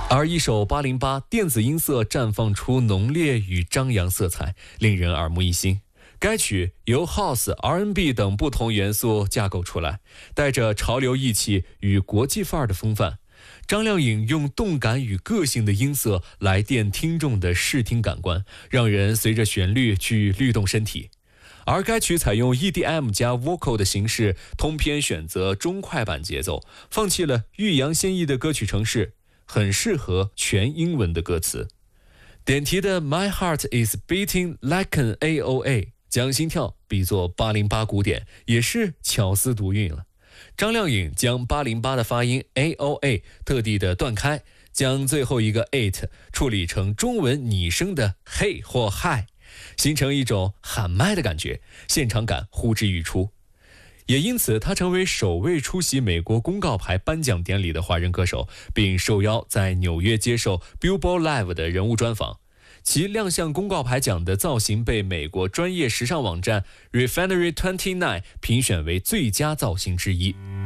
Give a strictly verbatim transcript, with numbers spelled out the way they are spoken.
而一首八零八电子音色绽放出浓烈与张扬色彩，令人耳目一新。该曲由 House、R and B 等不同元素架构出来，带着潮流义气与国际范儿的风范。张靓颖用动感与个性的音色来电听众的视听感官，让人随着旋律去律动身体。而该曲采用 E D M 加 vocal 的形式，通篇选择中快板节奏，放弃了欲扬先抑的歌曲程式，很适合全英文的歌词。点题的 My heart is beating like an A O A 将心跳比作八零八鼓点，也是巧思独运了。张靓颖将八零八的发音 A O A 特地的断开，将最后一个 eight 处理成中文拟声的嘿或嗨，形成一种喊麦的感觉，现场感呼之欲出。也因此，他成为首位出席美国公告牌颁奖典礼的华人歌手，并受邀在纽约接受 Billboard Live 的人物专访。其亮相公告牌奖的造型被美国专业时尚网站 Refinery 二十九评选为最佳造型之一。